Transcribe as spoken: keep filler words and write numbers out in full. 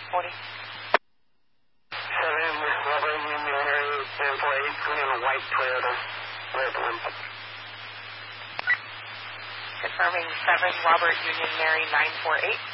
forty. seven, Robert Union Mary, nine four eight, coming on a white Toyota, red one. Confirming seven, Robert Union Mary, nine four eight.